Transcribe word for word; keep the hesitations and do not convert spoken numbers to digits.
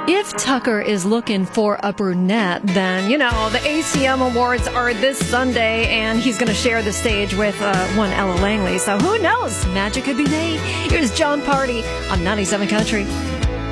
If Tucker is looking for a brunette, then, you know, the A C M Awards are this Sunday, and he's going to share the stage with uh, one Ella Langley. So who knows? Magic could be made. Here's John Party on ninety-seven Country.